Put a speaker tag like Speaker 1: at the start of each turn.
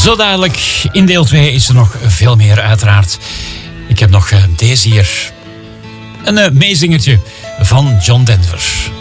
Speaker 1: Zo dadelijk, in deel 2 is er nog veel meer uiteraard. Ik heb nog deze hier. Een meezingertje van John Denver.